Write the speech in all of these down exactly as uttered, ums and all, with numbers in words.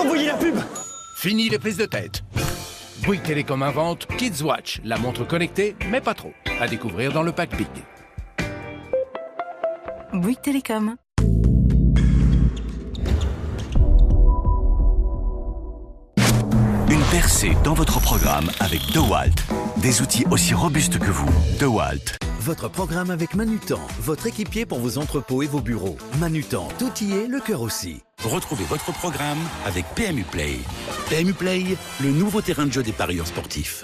envoyer la pub. Fini les prises de tête. Bouygues Télécom invente Kids Watch, la montre connectée, mais pas trop. À découvrir dans le pack Big. Bouygues Télécom. Une percée dans votre programme avec DeWalt. Des outils aussi robustes que vous. DeWalt. Votre programme avec Manutan, votre équipier pour vos entrepôts et vos bureaux. Manutan, tout y est, le cœur aussi. Retrouvez votre programme avec P M U Play. P M U Play, le nouveau terrain de jeu des parieurs sportifs.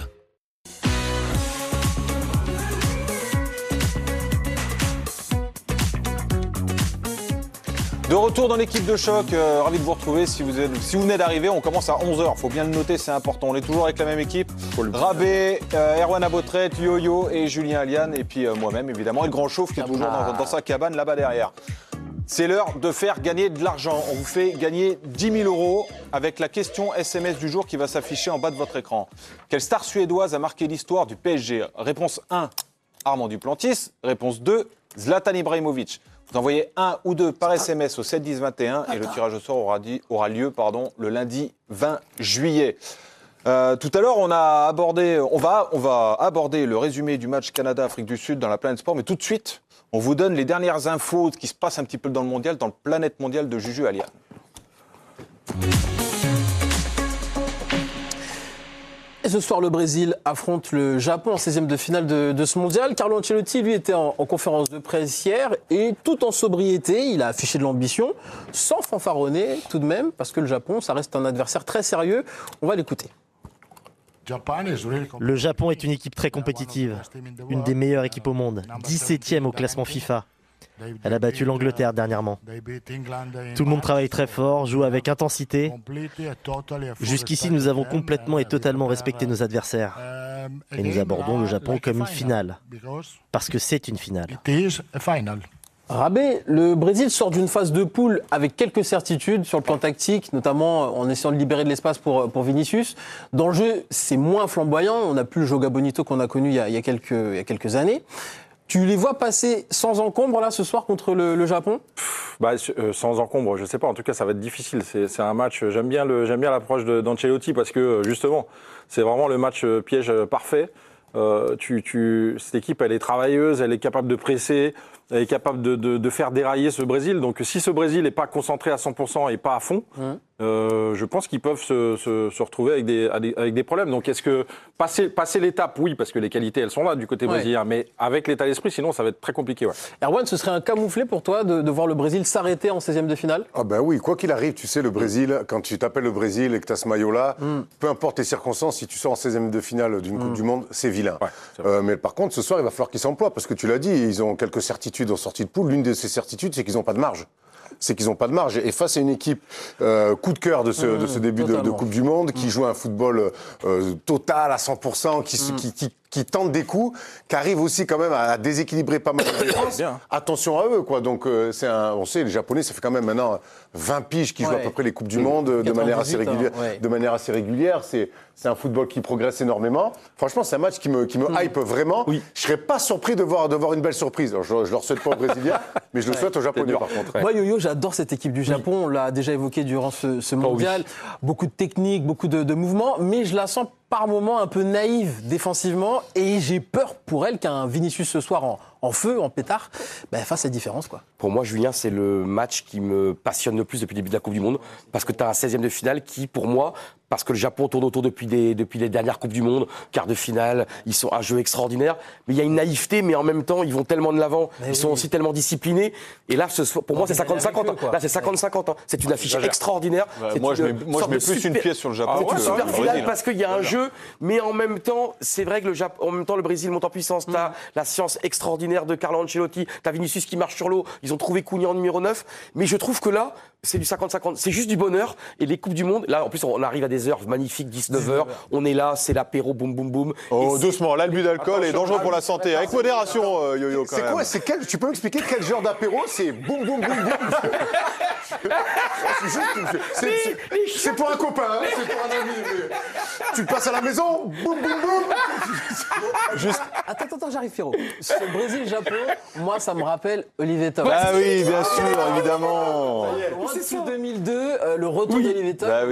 De retour dans l'équipe de choc, euh, ravi de vous retrouver. Si vous, êtes, si vous venez d'arriver, on commence à onze heures. Il faut bien le noter, c'est important. On est toujours avec la même équipe. Rabé, euh, Erwan Abotret, Yo-Yo et Julien Aliane. Et puis euh, moi-même, évidemment. Et le grand chauve qui est toujours dans, dans sa cabane là-bas derrière. C'est l'heure de faire gagner de l'argent. On vous fait gagner dix mille euros avec la question S M S du jour qui va s'afficher en bas de votre écran. Quelle star suédoise a marqué l'histoire du P S G? Réponse un, Armand Duplantis. Réponse deux, Zlatan Ibrahimovic. Vous envoyez un ou deux par S M S au sept dix vingt et un et le tirage au sort aura, dit, aura lieu pardon, le lundi vingt juillet. Euh, tout à l'heure, on a abordé, on va, on va aborder le résumé du match Canada-Afrique du Sud dans la Planète Sport, mais tout de suite, on vous donne les dernières infos qui se passent un petit peu dans le mondial, dans le Planète Mondial de Juju Aliane. Et ce soir, le Brésil affronte le Japon en seizième de finale de, de ce mondial. Carlo Ancelotti, lui, était en, en conférence de presse hier et tout en sobriété, il a affiché de l'ambition, sans fanfaronner tout de même, parce que le Japon, ça reste un adversaire très sérieux. On va l'écouter. Le Japon est une équipe très compétitive, une des meilleures équipes au monde, dix-septième au classement FIFA. Elle a battu l'Angleterre dernièrement. Tout le monde travaille très fort, joue avec intensité. Jusqu'ici, nous avons complètement et totalement respecté nos adversaires. Et nous abordons le Japon comme une finale, parce que c'est une finale. Rabé, le Brésil sort d'une phase de poule avec quelques certitudes sur le plan tactique, notamment en essayant de libérer de l'espace pour, pour Vinicius. Dans le jeu, c'est moins flamboyant. On n'a plus le Joga Bonito qu'on a connu il y a, il y a quelques, il y a quelques années. Tu les vois passer sans encombre là ce soir contre le, le Japon? Bah, euh, sans encombre, je sais pas. En tout cas, ça va être difficile. C'est, c'est un match. J'aime bien le, j'aime bien l'approche de, d'Ancelotti parce que justement, c'est vraiment le match piège parfait. Euh, tu, tu, cette équipe, elle est travailleuse, elle est capable de presser, elle est capable de, de, de faire dérailler ce Brésil. Donc, si ce Brésil n'est pas concentré à cent pour cent et pas à fond, mmh. euh, je pense qu'ils peuvent se, se, se retrouver avec des, avec des problèmes. Donc, est-ce que passer, passer l'étape, oui, parce que les qualités, elles sont là du côté ouais. brésilien, mais avec l'état d'esprit, sinon, ça va être très compliqué. Ouais. Erwan, ce serait un camouflet pour toi de, de voir le Brésil s'arrêter en seizième de finale? Ah ben oui, quoi qu'il arrive, tu sais, le Brésil, quand tu t'appelles le Brésil et que tu as ce maillot-là, mmh. peu importe les circonstances, si tu sors en seizième de finale d'une mmh. Coupe du Monde, c'est vilain. Ouais, c'est euh, mais par contre, ce soir, il va falloir qu'ils s'emploient, parce que tu l'as dit, ils ont quelques certitudes en sortie de poule. L'une de ces certitudes, c'est qu'ils n'ont pas de marge. C'est qu'ils n'ont pas de marge. Et face à une équipe euh, coup de cœur de ce, mmh, de ce début de, de Coupe du Monde, qui mmh. joue un football euh, total à cent pour cent, qui, mmh. qui, qui, qui tente des coups, qui arrive aussi quand même à déséquilibrer pas mal de défense. Attention à eux, quoi. Donc, euh, c'est un, on sait, les Japonais, ça fait quand même maintenant vingt piges qu'ils ouais. jouent à peu près les Coupes du Monde de manière assez régulière. Hein, ouais. De manière assez régulière. C'est, c'est un football qui progresse énormément. Franchement, c'est un match qui me, qui me mmh. hype vraiment. Oui. Je serais pas surpris de voir, de voir une belle surprise. Alors, je, je leur souhaite pas aux Brésiliens, mais je le ouais. souhaite aux Japonais, par contre. Ouais. Moi, Yo-Yo, j'adore cette équipe du Japon. Oui. On l'a déjà évoqué durant ce, ce mondial. Oh, oui. Beaucoup de techniques, beaucoup de, de mouvements, mais je la sens par moments un peu naïve défensivement et j'ai peur pour elle qu'un Vinicius ce soir en, en feu, en pétard, ben, fasse cette différence, quoi. Pour moi, Julien, c'est le match qui me passionne le plus depuis le début de la Coupe du Monde parce que tu as un seizième de finale qui, pour moi, parce que le Japon tourne autour depuis, des, depuis les dernières Coupes du Monde, quart de finale, ils sont un jeu extraordinaire, mais il y a une naïveté, mais en même temps, ils vont tellement de l'avant, mais ils oui. sont aussi tellement disciplinés, et là, ce, pour non, moi, c'est cinquante cinquante, eux, là, c'est cinquante cinquante, hein. C'est une affiche extraordinaire. Ouais, moi, je mets, moi, je mets plus super, une pièce sur le Japon. C'est une super finale parce qu'il y a un jeu, mais en même temps, c'est vrai que le Japon, en même temps, le Brésil monte en puissance, t'as mm. la science extraordinaire de Carlo Ancelotti, t'as Vinicius qui marche sur l'eau, ils ont trouvé Cunha en numéro neuf, mais je trouve que là, c'est du cinquante cinquante, c'est juste du bonheur, et les Coupes du Monde, là, en plus, on arrive à des heures magnifiques, dix-neuf heures, on est là, c'est l'apéro, boum, boum, boum. Oh, doucement, là, le but d'alcool est dangereux pour la santé, avec modération, euh, Yo-Yo, quand c'est même. Quoi, c'est quel, tu peux m'expliquer quel genre d'apéro c'est boum, boum, boum, boum. c'est, juste, c'est, c'est, c'est pour un copain, hein, c'est pour un ami. Mais... Tu passes à la maison, boum, boum, boum. Juste... Attends, attends, j'arrive, Féro. Ce Brésil-Japon, moi, ça me rappelle Olivier Tom. Ah oui, bien sûr, évidemment. C'est deux mille deux, euh, le retour oui. d'Olivier Tom. Bah oui.